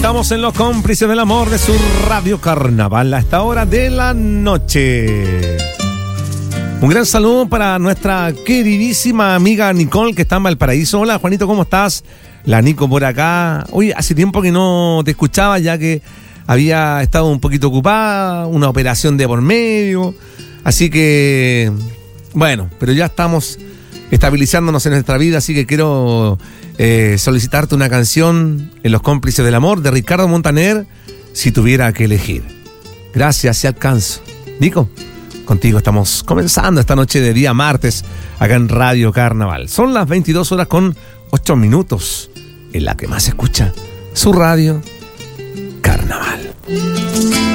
Estamos en Los Cómplices del Amor de su Radio Carnaval a esta hora de la noche. Un gran saludo para nuestra queridísima amiga Nicole, que está en Valparaíso. Hola, Juanito, ¿cómo estás? La Nico por acá. Oye, hace tiempo que no te escuchaba, ya que había estado un poquito ocupada, una operación de por medio. Así que, bueno, pero ya estamos estabilizándonos en nuestra vida, así que quiero solicitarte una canción en Los Cómplices del Amor de Ricardo Montaner, Si tuviera que elegir. Gracias, si alcanzo. Nico, contigo estamos comenzando esta noche de día martes acá en Radio Carnaval. Son las 22 horas con 8 minutos en la que más se escucha su Radio Carnaval.